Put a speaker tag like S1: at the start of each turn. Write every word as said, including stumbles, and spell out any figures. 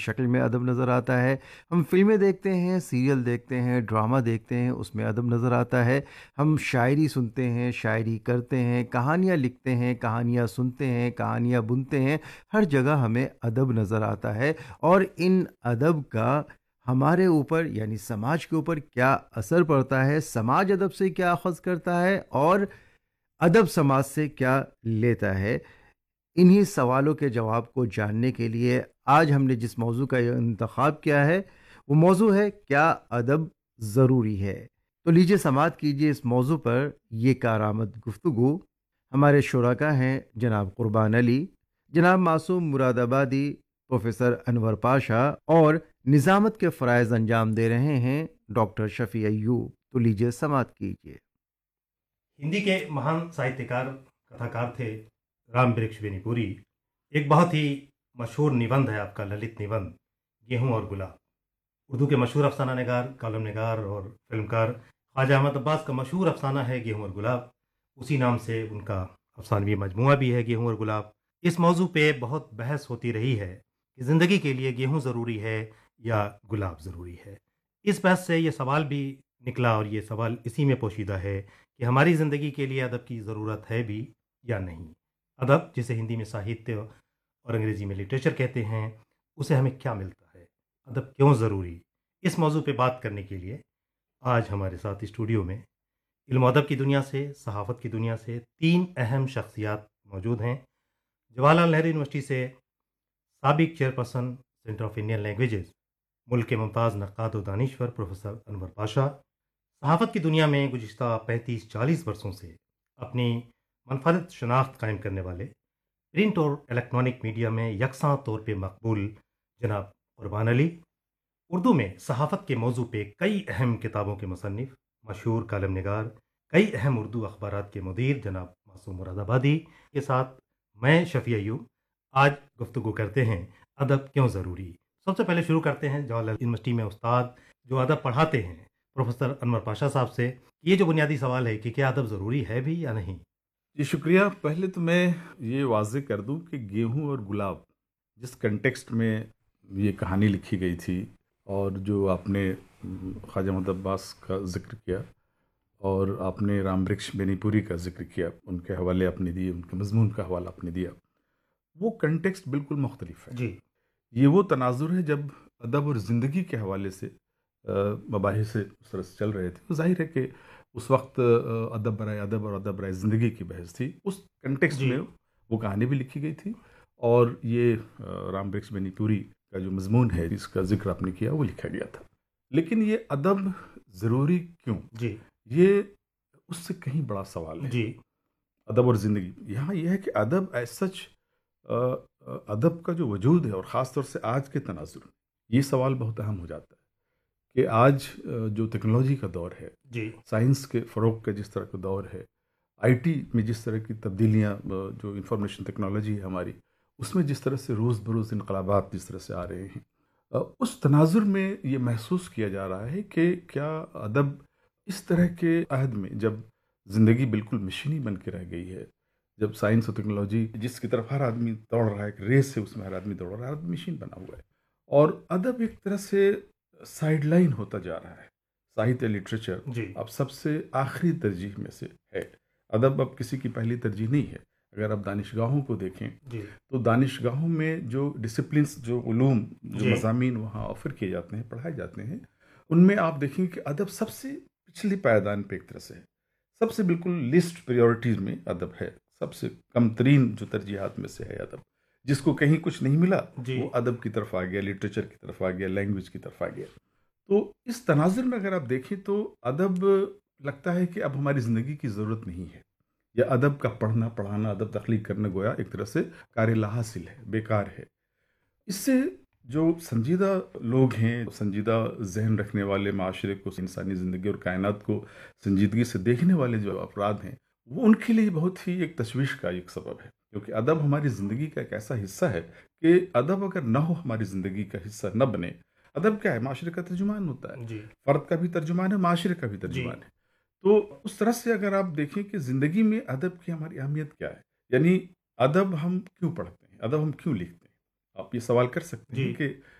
S1: شکل میں ادب نظر آتا ہے. ہم فلمیں دیکھتے ہیں، سیریل دیکھتے ہیں، ڈرامہ دیکھتے ہیں، اس میں ادب نظر آتا ہے. ہم شاعری سنتے ہیں، شاعری کرتے ہیں، کہانیاں لکھتے ہیں، کہانیاں سنتے ہیں، کہانیاں بنتے ہیں. ہر جگہ ہمیں ادب نظر آتا ہے. اور ان ادب کا ہمارے اوپر یعنی سماج کے اوپر کیا اثر پڑتا ہے، سماج ادب سے کیا اخذ کرتا ہے اور ادب سماج سے کیا لیتا ہے، انہی سوالوں کے جواب کو جاننے کے لیے آج ہم نے جس موضوع کا انتخاب کیا ہے وہ موضوع ہے کیا ادب ضروری ہے. تو لیجیے سماعت کیجیے اس موضوع پر یہ کارآمد گفتگو. ہمارے شرکاء ہیں جناب قربان علی، جناب معصوم مراد آبادی، پروفیسر انور پاشا اور نظامت کے فرائض انجام دے رہے ہیں ڈاکٹر شفیع ایوب. تو لیجیے سماعت کیجیے.
S2: ہندی کے مہان ساہتیکار کتھاکار تھے رام برکش بینی پوری. ایک بہت ہی مشہور نبندھ ہے آپ کا للت نبندھ گیہوں اور گلاب. اردو کے مشہور افسانہ نگار، کالم نگار اور فلمکار خواجہ احمد عباس کا مشہور افسانہ ہے گیہوں اور گلاب. اسی نام سے ان کا افسانوی مجموعہ بھی ہے گیہوں اور گلاب. اس موضوع پہ بہت بحث ہوتی رہی ہے کہ زندگی کے لیے گیہوں ضروری ہے یا گلاب ضروری ہے. اس بحث سے یہ سوال بھی نکلا اور یہ سوال اسی میں پوشیدہ ہے کہ ہماری زندگی کے لیے ادب کی ضرورت ہے بھی یا نہیں. ادب جسے ہندی میں ساہتیہ اور انگریزی میں لٹریچر کہتے ہیں، اسے ہمیں کیا ملتا ہے، ادب کیوں ضروری؟ اس موضوع پہ بات کرنے کے لیے آج ہمارے ساتھ اسٹوڈیو میں علم و ادب کی دنیا سے، صحافت کی دنیا سے تین اہم شخصیات موجود ہیں. جواہر لال نہرو یونیورسٹی سے سابق chairperson centre of Indian languages, ملک کے ممتاز نقاد و دانشور پروفیسر انور پاشا. صحافت کی دنیا میں گزشتہ پینتیس چالیس برسوں سے اپنی منفرد شناخت قائم کرنے والے، پرنٹ اور الیکٹرانک میڈیا میں یکساں طور پہ مقبول جناب قربان علی. اردو میں صحافت کے موضوع پہ کئی اہم کتابوں کے مصنف، مشہور کالم نگار، کئی اہم اردو اخبارات کے مدیر جناب معصوم مراد آبادی کے ساتھ میں شفیع ایوب آج گفتگو کرتے ہیں ادب کیوں ضروری. سب سے پہلے شروع کرتے ہیں جواہر لال یونیورسٹی میں استاد جو ادب پڑھاتے ہیں پروفیسر انور پاشا صاحب سے. یہ جو بنیادی سوال ہے کہ کیا ادب ضروری ہے بھی یا نہیں؟
S3: جی شکریہ. پہلے تو میں یہ واضح کر دوں کہ گیہوں اور گلاب جس کنٹیکسٹ میں یہ کہانی لکھی گئی تھی اور جو آپ نے خواجہ احمد عباس کا ذکر کیا اور آپ نے رام برکش بینی پوری کا ذکر کیا، ان کے حوالے آپ نے دیے، ان کے مضمون کا حوالہ آپ نے دیا، وہ کنٹیکسٹ بالکل مختلف ہے.
S2: جی
S3: یہ وہ تناظر ہے جب ادب اور زندگی کے حوالے سے مباحث اس طرح سے چل رہے تھے. ظاہر ہے کہ اس وقت ادب برائے ادب اور ادب برائے زندگی کی بحث تھی. اس کنٹیکسٹ
S2: جی
S3: میں وہ کہانی بھی لکھی گئی تھی اور یہ رام برکش بینی پوری کا جو مضمون ہے جس کا ذکر آپ نے کیا وہ لکھا گیا تھا. لیکن یہ ادب ضروری کیوں،
S2: جی
S3: یہ اس سے کہیں بڑا سوال ہے.
S2: جی
S3: ادب اور زندگی، یہاں یہ ہے کہ ادب ایز سچ، ادب کا جو وجود ہے اور خاص طور سے آج کے تناظر، یہ سوال بہت اہم ہو جاتا ہے کہ آج جو ٹیکنالوجی کا دور ہے،
S2: جی
S3: سائنس کے فروغ کا جس طرح کا دور ہے، آئی ٹی میں جس طرح کی تبدیلیاں، جو انفارمیشن ٹیکنالوجی ہے ہماری، اس میں جس طرح سے روز بروز انقلابات جس طرح سے آ رہے ہیں، اس تناظر میں یہ محسوس کیا جا رہا ہے کہ کیا ادب اس طرح کے عہد میں، جب زندگی بالکل مشینی بن کے رہ گئی ہے، جب سائنس اور ٹیکنالوجی جس کی طرف ہر آدمی دوڑ رہا ہے، ایک ریس ہے اس میں ہر آدمی دوڑ رہا ہے، آدمی مشین بنا ہوا ہے، اور ادب ایک طرح سے سائیڈ لائن ہوتا جا رہا ہے. ساہتیہ لٹریچر
S2: جی
S3: اب سب سے آخری ترجیح میں سے ہے. ادب اب کسی کی پہلی ترجیح نہیں ہے. اگر آپ دانشگاہوں کو دیکھیں
S2: جی
S3: تو دانشگاہوں میں جو ڈسپلنس، جو علوم، جو
S2: جی
S3: مضامین وہاں آفر کیے جاتے ہیں، پڑھائے جاتے ہیں، ان میں آپ دیکھیں کہ ادب سب سے پچھلی پائیدان پہ ایک طرح سے ہے. سب سے بالکل لسٹ پریورٹیز میں ادب ہے. سب سے کم ترین جو ترجیحات میں سے ہے ادب. جس کو کہیں کچھ نہیں ملا
S2: جی
S3: وہ ادب کی طرف آ گیا، لٹریچر کی طرف آ گیا، لینگویج کی طرف آ گیا. تو اس تناظر میں اگر آپ دیکھیں تو ادب لگتا ہے کہ اب ہماری زندگی کی ضرورت نہیں ہے، یا ادب کا پڑھنا، پڑھانا، ادب تخلیق کرنا گویا ایک طرح سے کار لا حاصل ہے، بیکار ہے. اس سے جو سنجیدہ لوگ ہیں، سنجیدہ ذہن رکھنے والے، معاشرے کو، انسانی زندگی اور کائنات کو سنجیدگی سے دیکھنے والے جو افراد ہیں، وہ ان کے لیے بہت ہی ایک تشویش کا ایک سبب ہے. کیونکہ ادب ہماری زندگی کا ایک ایسا حصہ ہے کہ ادب اگر نہ ہو، ہماری زندگی کا حصہ نہ بنے. ادب کیا ہے؟ معاشرے کا ترجمان ہوتا ہے،
S2: جی
S3: فرد کا بھی ترجمان ہے، معاشرے کا بھی
S2: جی
S3: ترجمان ہے. تو اس طرح سے اگر آپ دیکھیں کہ زندگی میں ادب کی ہماری اہمیت کیا ہے، یعنی ادب ہم کیوں پڑھتے ہیں، ادب ہم کیوں لکھتے ہیں. آپ یہ سوال کر سکتے ہیں
S2: جی
S3: کہ